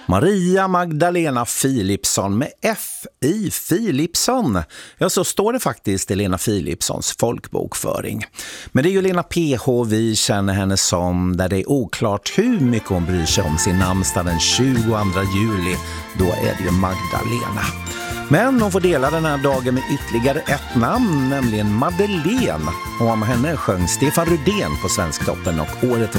Maria Magdalena Philipsson med F i Philipsson. Ja, så står det faktiskt i Lena Philipssons folkbokföring. Men det är ju Lena PH vi känner henne som, där det är oklart hur mycket hon bryr sig om sin namnsdag den 22 juli. Då är det ju Magdalena. Men hon får dela den här dagen med ytterligare ett namn, nämligen Madeleine. Och om henne sjöng Stefan Rydén på Svensktoppen och året